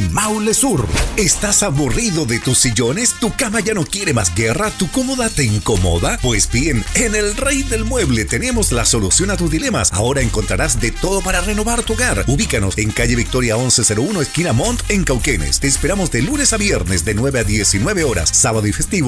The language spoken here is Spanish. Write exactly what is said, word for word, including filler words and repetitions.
el Maule Sur. ¿Estás aburrido de tus sillones? ¿Tu cama ya no quiere más guerra? ¿Tu cómoda te incomoda? Pues bien, en El Rey del Mueble tenemos la solución a tus dilemas. Ahora encontrarás de todo para renovar tu hogar. Ubícanos en calle Victoria once cero uno, esquina Mont, en Cauquenes. Te esperamos de lunes a viernes de nueve a diecinueve horas, sábado y festivo